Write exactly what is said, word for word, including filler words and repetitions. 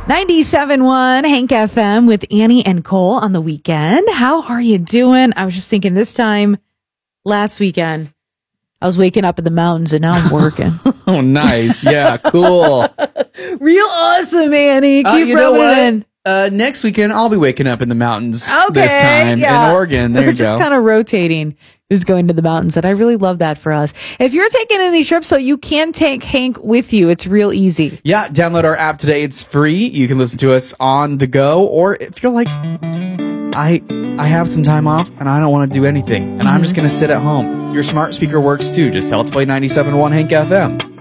ninety-seven point one Hank F M with Annie and Cole on the weekend. How are you doing? I was just thinking this time last weekend, I was waking up in the mountains and now I'm working. Oh, nice. Yeah, cool. Real awesome, Annie. Keep Uh, you know rubbing what? it in. Uh, next weekend, I'll be waking up in the mountains Okay, this time yeah. in Oregon. There We're you just go. kind of rotating who's going to the mountains, and I really love that for us. If you're taking any trips, so you can take Hank with you. It's real easy. Yeah, download our app today. It's free. You can listen to us on the go, or if you're like, I I have some time off and I don't want to do anything, and I'm just going to sit at home. Your smart speaker works too. Just tell it to play ninety-seven point one Hank F M.